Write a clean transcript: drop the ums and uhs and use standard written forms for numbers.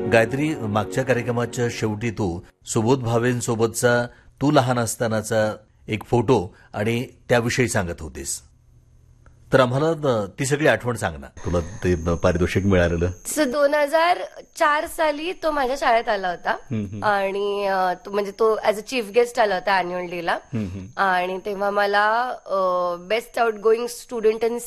गायत्री, मागच्या कार्यक्रमाच्या शेवटी तू सुबोध भावेंसोबतचा तू लहान असतानाचा एक फोटो आणि त्याविषयी सांगत होतीस. तर आम्हाला ती सगळी आठवण सांग ना. तुला ते पारितोषिक मिळालेलं 2004 साली तो माझ्या शाळेत आला होता आणि म्हणजे तो ऍज अ चीफ गेस्ट आला होता अॅन्युअल डेला. आणि तेव्हा मला best out going student in